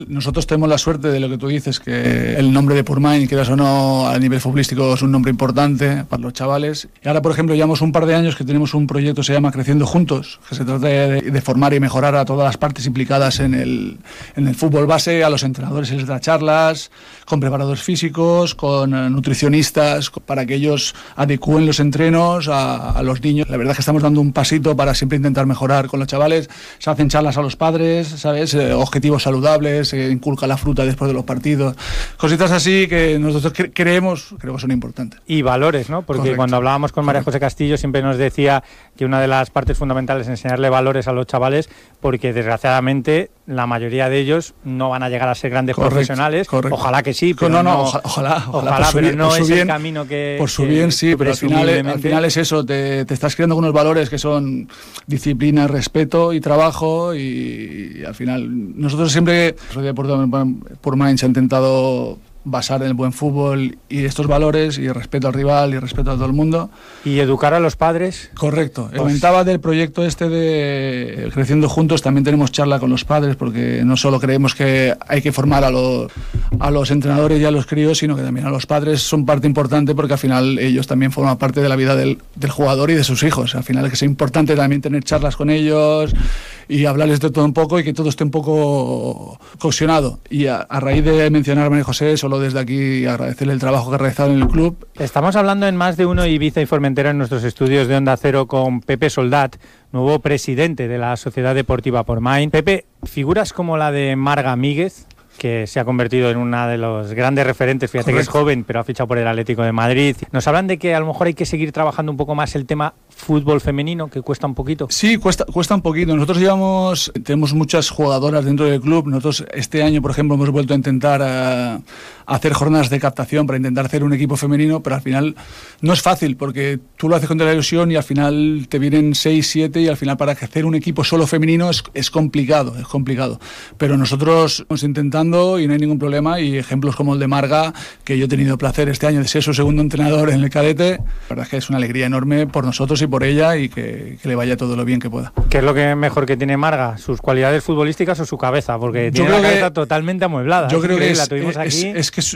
Nosotros tenemos la suerte de lo que tú dices, que el nombre de Purmain, quieras o no, a nivel futbolístico es un nombre importante para los chavales. Y ahora, por ejemplo, llevamos un par de años que tenemos un proyecto que se llama Creciendo Juntos, que se trata de formar y mejorar a todas las partes implicadas en el fútbol base. A los entrenadores se les da charlas, con preparadores físicos, con nutricionistas, para que ellos adecúen los entrenos a los niños. La verdad es que estamos dando un pasito para siempre intentar mejorar con los chavales. Se hacen charlas a los padres, ¿sabes? Objetivos saludables, se inculca la fruta después de los partidos. Cositas así que nosotros creo que son importantes. Y valores, ¿no? Porque correcto, cuando hablábamos con María José Castillo siempre nos decía que una de las partes fundamentales es enseñarle valores a los chavales, porque desgraciadamente la mayoría de ellos no van a llegar a ser grandes profesionales. Correcto. Ojalá que sí, pero ojalá, pero no es el camino que... Por su bien, sí, pero al final es eso, te estás creando unos valores que son disciplina, respeto y trabajo, y al final nosotros siempre, Purmain se ha intentado basar en el buen fútbol y estos valores y respeto al rival y respeto a todo el mundo. ¿Y educar a los padres? Correcto. Comentaba del proyecto este de Creciendo Juntos, también tenemos charla con los padres, porque no solo creemos que hay que formar a los entrenadores y a los críos, sino que también a los padres son parte importante, porque al final ellos también forman parte de la vida del jugador y de sus hijos. Al final es que es importante también tener charlas con ellos y hablarles de todo un poco y que todo esté un poco cohesionado. Y a raíz de mencionar a María José, solo desde aquí agradecerle el trabajo que ha realizado en el club. Estamos hablando en Más de Uno Ibiza y Formentera en nuestros estudios de Onda Cero con Pepe Soldat, nuevo presidente de la Sociedad Deportiva Purmain. Pepe, figuras como la de Marga Míguez, que se ha convertido en una de los grandes referentes, fíjate. Correcto. Que es joven, pero ha fichado por el Atlético de Madrid. Nos hablan de que a lo mejor hay que seguir trabajando un poco más el tema fútbol femenino, que cuesta un poquito. Sí, cuesta un poquito. Nosotros tenemos muchas jugadoras dentro del club. Nosotros este año, por ejemplo, hemos vuelto a intentar hacer jornadas de captación para intentar hacer un equipo femenino, pero al final no es fácil, porque tú lo haces contra la ilusión y al final te vienen 6, 7 y al final para hacer un equipo solo femenino es complicado. Pero nosotros estamos intentando y no hay ningún problema, y ejemplos como el de Marga, que yo he tenido el placer este año de ser su segundo entrenador en el cadete. La verdad es que es una alegría enorme por nosotros y por ella, y que le vaya todo lo bien que pueda. ¿Qué es lo que mejor que tiene Marga? ¿Sus cualidades futbolísticas o su cabeza? Porque tiene la cabeza totalmente amueblada. Yo creo que la tuvimos aquí.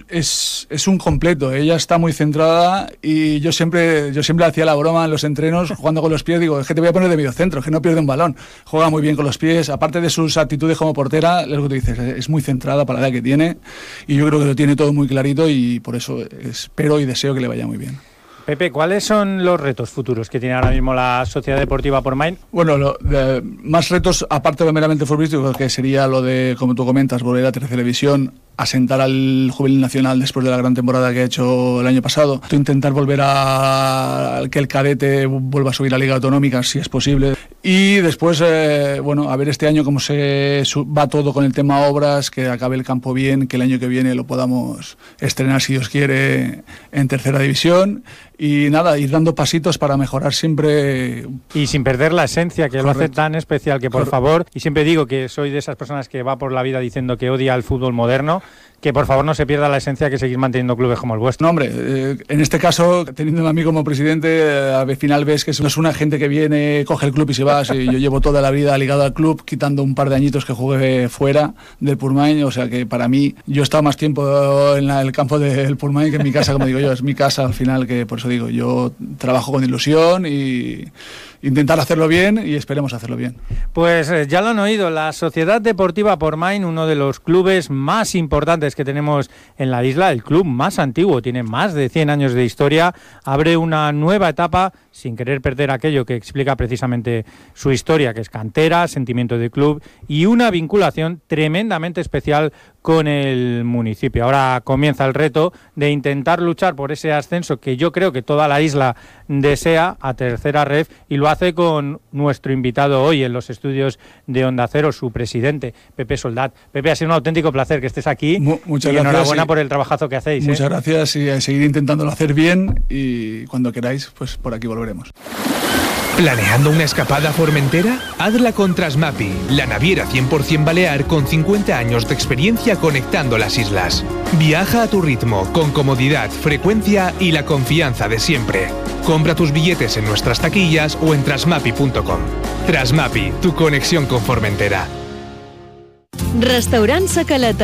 Es un completo. Ella está muy centrada, y yo siempre hacía la broma en los entrenos jugando con los pies. Digo, es que te voy a poner de mediocentro, que no pierde un balón. Juega muy bien con los pies. Aparte de sus actitudes como portera, es lo que tú dices, es muy centrada para la edad que tiene, y yo creo que lo tiene todo muy clarito, y por eso espero y deseo que le vaya muy bien. Pepe, ¿cuáles son los retos futuros que tiene ahora mismo la Sociedad Deportiva Purmain? Bueno, más retos, aparte de meramente futbolístico, que sería lo de, como tú comentas, volver a tercera división, asentar al juvenil nacional después de la gran temporada que ha hecho el año pasado, intentar volver a que el cadete vuelva a subir a Liga Autonómica si es posible, y después a ver este año cómo se va todo con el tema obras, que acabe el campo bien, que el año que viene lo podamos estrenar, si Dios quiere, en tercera división, y nada, ir dando pasitos para mejorar siempre. Y sin perder la esencia, que Correcto. Lo hace tan especial, que por favor, y siempre digo que soy de esas personas que va por la vida diciendo que odia el fútbol moderno, que por favor no se pierda la esencia, que seguir manteniendo clubes como el vuestro. No, hombre, en este caso, teniendo a mí como presidente, al final ves que no es una gente que viene, coge el club y se va. Yo llevo toda la vida ligado al club, quitando un par de añitos que jugué fuera del Purmain, o sea que para mí, yo he estado más tiempo en el campo del Purmain que en mi casa, como digo yo, es mi casa al final, que por eso digo, yo trabajo con ilusión y intentar hacerlo bien, y esperemos hacerlo bien. Pues ya lo han oído, la Sociedad Deportiva Purmain, uno de los clubes más importantes que tenemos en la isla, el club más antiguo, tiene más de 100 años de historia, abre una nueva etapa sin querer perder aquello que explica precisamente su historia, que es cantera, sentimiento de club y una vinculación tremendamente especial con el municipio. Ahora comienza el reto de intentar luchar por ese ascenso que yo creo que toda la isla desea, a tercera ref, y lo hace con nuestro invitado hoy en los estudios de Onda Cero, su presidente, Pepe Soldat. Pepe, ha sido un auténtico placer que estés aquí. Muchas y gracias. Enhorabuena por el trabajazo que hacéis. Muchas gracias, y a seguir intentándolo hacer bien, y cuando queráis, pues por aquí volveremos. ¿Planeando una escapada a Formentera? Hazla con Trasmapi, la naviera 100% balear con 50 años de experiencia conectando las islas. Viaja a tu ritmo, con comodidad, frecuencia y la confianza de siempre. Compra tus billetes en nuestras taquillas o en trasmapi.com. Trasmapi, tu conexión con Formentera. Restaurant Sa Caleta.